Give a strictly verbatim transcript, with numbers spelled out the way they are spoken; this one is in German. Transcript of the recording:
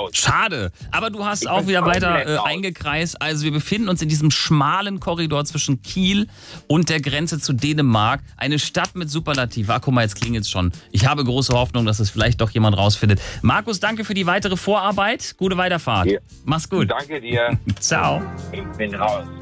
raus. Schade, aber du hast Ich auch bin wieder weiter komplett äh, raus. eingekreist. Also wir befinden uns in diesem schmalen Korridor zwischen Kiel und der Grenze zu Dänemark. Eine Stadt mit Superlativ. Ah, guck mal, jetzt klingelt's schon. Ich habe große Hoffnung, dass es vielleicht doch jemand rausfindet. Markus, danke für die weitere Vorarbeit. Gute Weiterfahrt. Ja. Mach's gut. Danke dir. Ciao. Ich bin raus.